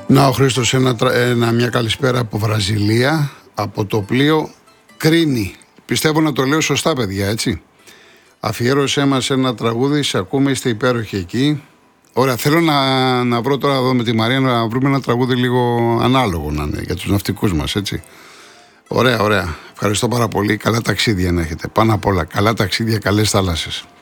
Να ο Χρήστος, μια καλησπέρα από Βραζιλία, από το πλοίο Κρίνη. Πιστεύω να το λέω σωστά, παιδιά, έτσι. Αφιέρωσέ μας ένα τραγούδι, σε ακούμε, είστε υπέροχοι εκεί. Ωραία, θέλω να βρω τώρα εδώ με τη Μαρία να βρούμε ένα τραγούδι λίγο ανάλογο να είναι για τους ναυτικούς μας, έτσι. Ωραία, ωραία. Ευχαριστώ πάρα πολύ. Καλά ταξίδια να έχετε. Πάνω απ' όλα, καλά ταξίδια, καλές θάλασσες.